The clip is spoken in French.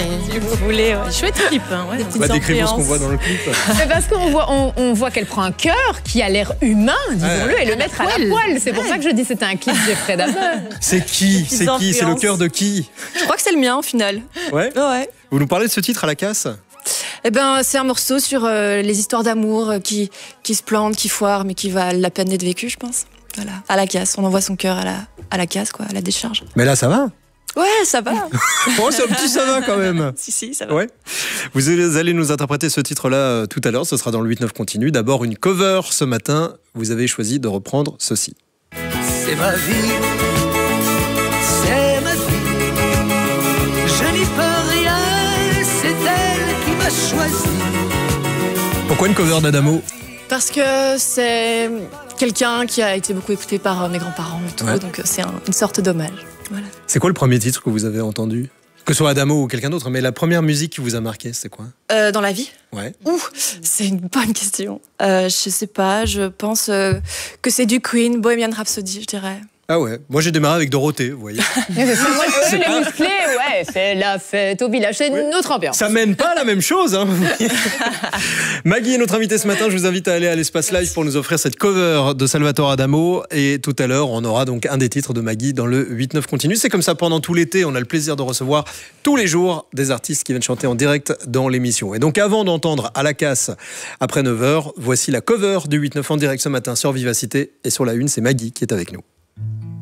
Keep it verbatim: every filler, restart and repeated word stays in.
si vous voulez. Ouais. Chouette clip. Hein, ouais, bah, décrivons ce qu'on voit dans le clip. C'est parce qu'on voit, on, on voit qu'elle prend un cœur qui a l'air humain, disons-le, et le mettre à la poêle. C'est pour ça que je dis que c'était un clip Jeffrey Dahmer. C'est qui C'est qui C'est le cœur de qui? Je crois que c'est le mien, au final. Ouais, ouais. Vous nous parlez de ce titre à la casse? Eh ben, c'est un morceau sur euh, les histoires d'amour euh, qui, qui se plantent, qui foirent, mais qui valent la peine d'être vécues, je pense. Voilà, à la casse. On envoie son cœur à la, à la casse, quoi, à la décharge. Mais là, ça va? Ouais, ça va. Oh, c'est un petit ça va quand même. Si, si, ça va. Ouais. Vous allez nous interpréter ce titre-là euh, tout à l'heure. Ce sera dans le huit neuf continu. D'abord, une cover ce matin. Vous avez choisi de reprendre ceci. C'est ma vie. C'est ma vie. Je n'y peux rien. C'est elle qui m'a choisi. Pourquoi une cover d'Adamo? Parce que c'est quelqu'un qui a été beaucoup écouté par mes grands-parents et tout, ouais. Donc c'est un, une sorte d'hommage. Voilà. C'est quoi le premier titre que vous avez entendu? Que ce soit Adamo ou quelqu'un d'autre, mais la première musique qui vous a marqué, c'est quoi? euh, Dans la vie? Ouais. Ouh, c'est une bonne question. Euh, je sais pas, je pense euh, que c'est du Queen, Bohemian Rhapsody, je dirais. Ah ouais, moi j'ai démarré avec Dorothée, vous voyez. C'est les musclés, ouais, c'est la fête au village, c'est oui. Notre ambiance. Ça mène pas à la même chose, hein. Maggie est notre invitée ce matin, je vous invite à aller à l'Espace Live pour nous offrir cette cover de Salvatore Adamo. Et tout à l'heure, on aura donc un des titres de Maggie dans le huit neuf continu. C'est comme ça pendant tout l'été, on a le plaisir de recevoir tous les jours des artistes qui viennent chanter en direct dans l'émission. Et donc avant d'entendre à la casse après neuf heures, voici la cover du huit neuf en direct ce matin sur Vivacité. Et sur la une, c'est Maggie qui est avec nous.